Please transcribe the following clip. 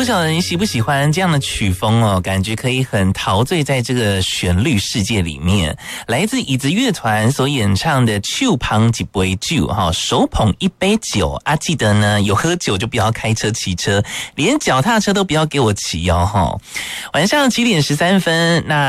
晓得你喜不喜欢这样的曲风哦，感觉可以很陶醉在这个旋律世界里面。来自椅子乐团所演唱的手捧一杯酒，手捧一杯酒啊，记得呢有喝酒就不要开车骑车，连脚踏车都不要给我骑哦。晚上7点13分，那